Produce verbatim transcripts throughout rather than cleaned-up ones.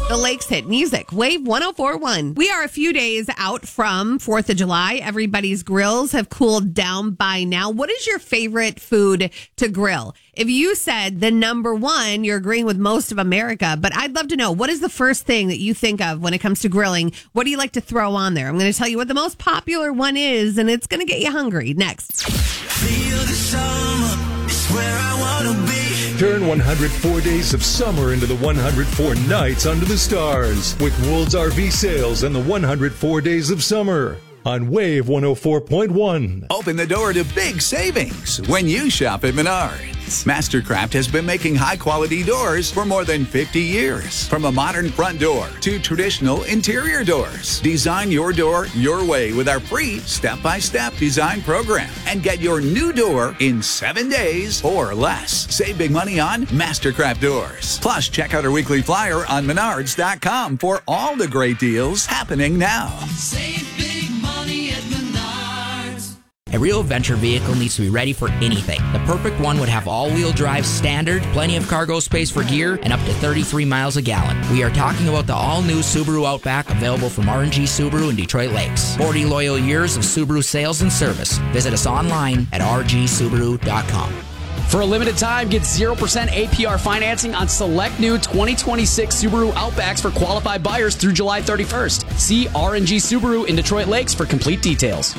The Lakes Hit Music, Wave one oh four point one. We are a few days out from fourth of July. Everybody's grills have cooled down by now. What is your favorite food to grill? If you said the number one, you're agreeing with most of America, but I'd love to know, what is the first thing that you think of when it comes to grilling? What do you like to throw on there? I'm going to tell you what the most popular one is, and it's going to get you hungry. Next. Feel the summer, it's where I want to be. Turn one hundred four days of summer into the one hundred four nights under the stars with Wool's R V sales and the one hundred four days of summer on Wave one oh four point one. Open the door to big savings when you shop at Menards. Mastercraft has been making high-quality doors for more than fifty years. From a modern front door to traditional interior doors. Design your door your way with our free step-by-step design program and get your new door in seven days or less. Save big money on Mastercraft doors. Plus, check out our weekly flyer on menards dot com for all the great deals happening now. Save big money at Menards. A real adventure vehicle needs to be ready for anything. The perfect one would have all-wheel drive standard, plenty of cargo space for gear, and up to thirty-three miles a gallon. We are talking about the all-new Subaru Outback, available from R and G Subaru in Detroit Lakes. forty loyal years of Subaru sales and service. Visit us online at r g subaru dot com. For a limited time, get zero percent A P R financing on select new twenty twenty-six Subaru Outbacks for qualified buyers through July thirty-first. See R and G Subaru in Detroit Lakes for complete details.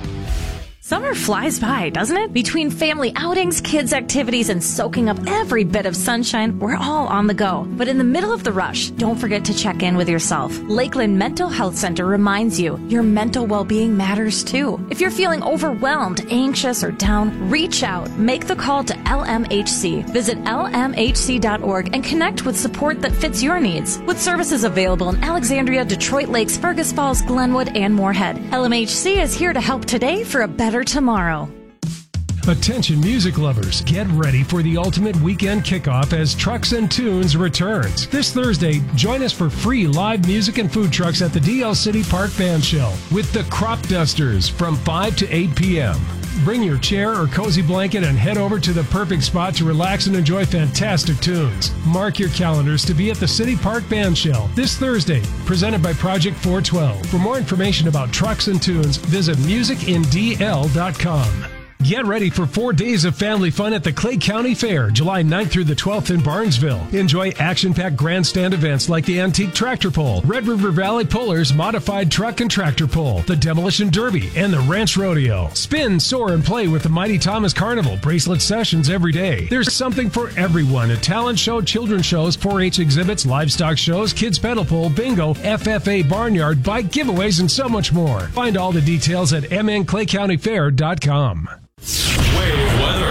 Summer flies by, doesn't it? Between family outings, kids' activities, and soaking up every bit of sunshine, we're all on the go. But in the middle of the rush, don't forget to check in with yourself. Lakeland Mental Health Center reminds you your mental well-being matters too. If you're feeling overwhelmed, anxious, or down, reach out. Make the call to L M H C. Visit L M H C dot org and connect with support that fits your needs. With services available in Alexandria, Detroit Lakes, Fergus Falls, Glenwood, and Moorhead, L M H C is here to help today for a better tomorrow. Attention music lovers, get ready for the ultimate weekend kickoff as Trucks and Tunes returns. This Thursday, join us for free live music and food trucks at the D L City Park Band Shell with the Crop Dusters from five to eight p.m. Bring your chair or cozy blanket and head over to the perfect spot to relax and enjoy fantastic tunes. Mark your calendars to be at the City Park Band Shell this Thursday, presented by Project four twelve. For more information about Trucks and Tunes, visit music in d l dot com. Get ready for four days of family fun at the Clay County Fair, July ninth through the twelfth in Barnesville. Enjoy action-packed grandstand events like the Antique Tractor Pull, Red River Valley Pullers Modified Truck and Tractor Pull, the Demolition Derby, and the Ranch Rodeo. Spin, soar, and play with the Mighty Thomas Carnival bracelet sessions every day. There's something for everyone at talent show, children's shows, four H exhibits, livestock shows, kids pedal pull, bingo, F F A barnyard, bike giveaways, and so much more. Find all the details at m n clay county fair dot com. Wave weather.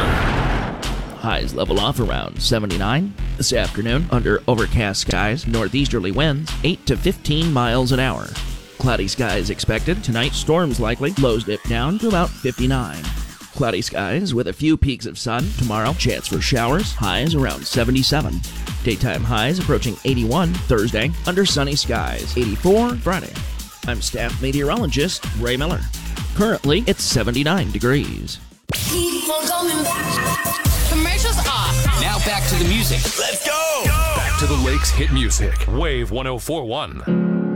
Highs level off around seventy-nine. This afternoon, under overcast skies, northeasterly winds eight to fifteen miles an hour. Cloudy skies expected. Tonight, storms likely. Lows dip down to about fifty-nine. Cloudy skies with a few peaks of sun. Tomorrow, chance for showers. Highs around seventy-seven. Daytime highs approaching eighty-one Thursday. Under sunny skies. eighty-four Friday. I'm staff meteorologist Ray Miller. Currently, it's seventy-nine degrees. Keep on coming back. Commercials off. Now back to the music. Let's go. Back to the Lakes Hit Music. Wave one oh four point one.